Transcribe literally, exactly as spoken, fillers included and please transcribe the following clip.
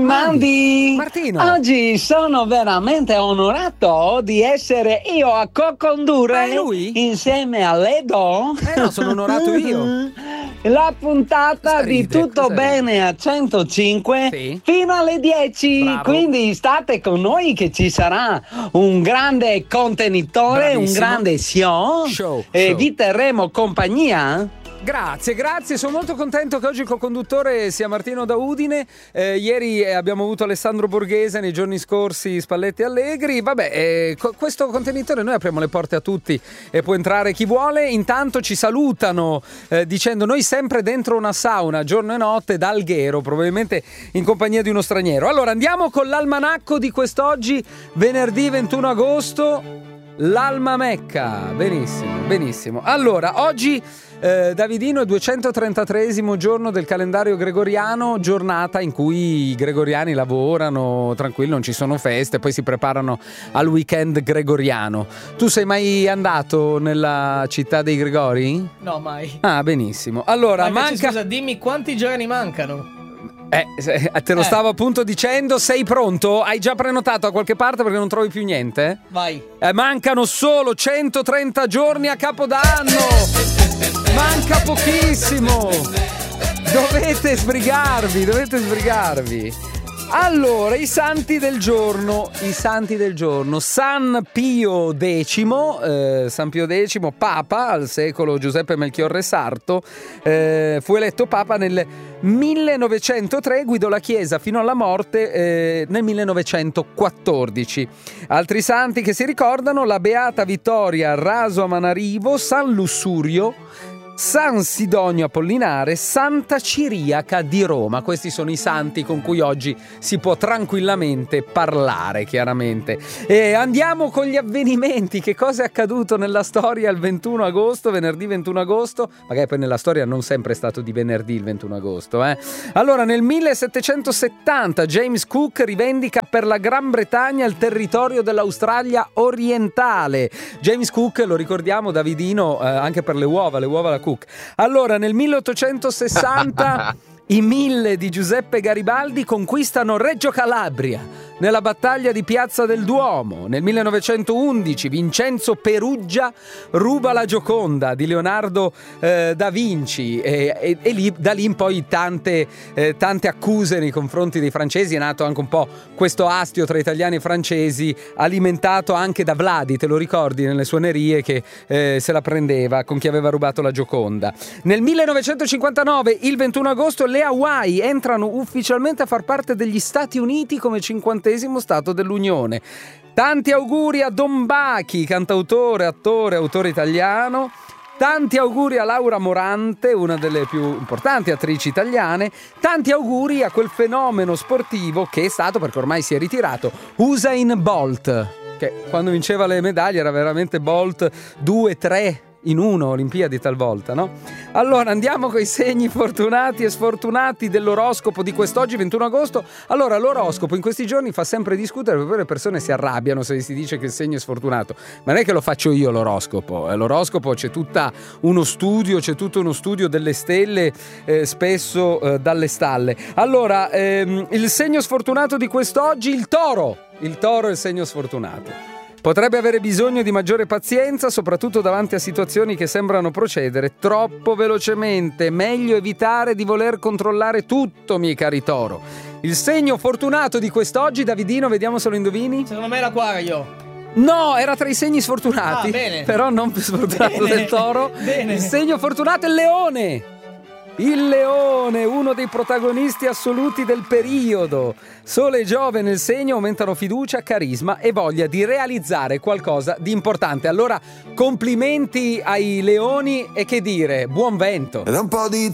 Mandi, Martino, oggi sono veramente onorato di essere io a co-condurre ah, lui? insieme a Ledo. Eh no, sono onorato io. La puntata Cosa di ride? Tutto Cosa Bene ride? a centocinque Sì. fino alle dieci. Bravo. Quindi state con noi che ci sarà un grande contenitore, Bravissimo. un grande show, Show, e show. vi terremo compagnia. Grazie, grazie, sono molto contento che oggi il co-conduttore sia Martino da Udine. Eh, ieri eh, abbiamo avuto Alessandro Borghese, nei giorni scorsi Spalletti Allegri. Vabbè, eh, co- questo contenitore noi apriamo le porte a tutti e può entrare chi vuole. Intanto ci salutano eh, dicendo noi sempre dentro una sauna, giorno e notte, da Alghero, probabilmente in compagnia di uno straniero. Allora andiamo con l'almanacco di quest'oggi, venerdì ventuno agosto. L'Alma Mecca, benissimo, benissimo. Allora, oggi eh, Davidino è duecentotrentatreesimo giorno del calendario gregoriano, giornata in cui i gregoriani lavorano, tranquillo, non ci sono feste, poi si preparano al weekend gregoriano. Tu sei mai andato nella città dei Gregori? No, mai. Ah, benissimo. Allora, Ma invece, manca... scusa, dimmi quanti giorni mancano. Eh, te lo Eh. stavo appunto dicendo, sei pronto? Hai già prenotato a qualche parte perché non trovi più niente? Vai. Eh, mancano solo centotrenta giorni a Capodanno! Manca pochissimo! Dovete sbrigarvi, dovete sbrigarvi! Allora, i santi del giorno, i santi del giorno. San Pio X, eh, San Pio X, Papa al secolo Giuseppe Melchiorre Sarto, eh, fu eletto Papa nel millenovecentotre, guidò la Chiesa fino alla morte eh, nel millenovecentoquattordici. Altri santi che si ricordano: la Beata Vittoria Raso a Manarivo, San Lussurio, San Sidonio Apollinare, Santa Ciriaca di Roma. Questi sono i santi con cui oggi si può tranquillamente parlare, chiaramente. E andiamo con gli avvenimenti. Che cosa è accaduto nella storia il ventuno agosto, venerdì ventuno agosto? Magari poi nella storia non sempre è stato di venerdì il ventuno agosto, eh? Allora, nel millesettecentosettanta James Cook rivendica per la Gran Bretagna il territorio dell'Australia orientale. James Cook, lo ricordiamo, Davidino, eh, anche per le uova, le uova la Cook. Allora, nel milleottocentosessanta i mille di Giuseppe Garibaldi conquistano Reggio Calabria nella battaglia di Piazza del Duomo. Nel millenovecentoundici Vincenzo Peruggia ruba la Gioconda di Leonardo eh, da Vinci e, e, e lì, da lì in poi tante, eh, tante accuse nei confronti dei francesi. È nato anche un po' questo astio tra italiani e francesi, alimentato anche da Vladi, te lo ricordi, nelle suonerie, che eh, se la prendeva con chi aveva rubato la Gioconda. Nel millenovecentocinquantanove, il ventuno agosto, le Hawaii entrano ufficialmente a far parte degli Stati Uniti come cinquantesimo Stato dell'Unione. Tanti auguri a Don Bachi, cantautore, attore, autore italiano. Tanti auguri a Laura Morante, una delle più importanti attrici italiane. Tanti auguri a quel fenomeno sportivo che è stato, perché ormai si è ritirato, Usain Bolt, che quando vinceva le medaglie era veramente Bolt due tre in uno, Olimpiadi talvolta, no? Allora andiamo con i segni fortunati e sfortunati dell'oroscopo di quest'oggi, ventuno agosto. Allora, l'oroscopo in questi giorni fa sempre discutere, perché le persone si arrabbiano se si dice che il segno è sfortunato. Ma non è che lo faccio io l'oroscopo, l'oroscopo c'è tutto uno studio, c'è tutto uno studio delle stelle, eh, spesso eh, dalle stalle. Allora, ehm, il segno sfortunato di quest'oggi, il toro. Il toro è il segno sfortunato. Potrebbe avere bisogno di maggiore pazienza, soprattutto davanti a situazioni che sembrano procedere troppo velocemente. Meglio evitare di voler controllare tutto, miei cari toro. Il segno fortunato di quest'oggi, Davidino, vediamo se lo indovini. Secondo me è l'Aquario. No, era tra i segni sfortunati, ah, bene. però non più sfortunato bene. del toro. Bene. Il segno fortunato è il leone. Il leone, uno dei protagonisti assoluti del periodo. Sole e Giove nel segno aumentano fiducia, carisma e voglia di realizzare qualcosa di importante. Allora, complimenti ai leoni e che dire, buon vento. Ed un po' di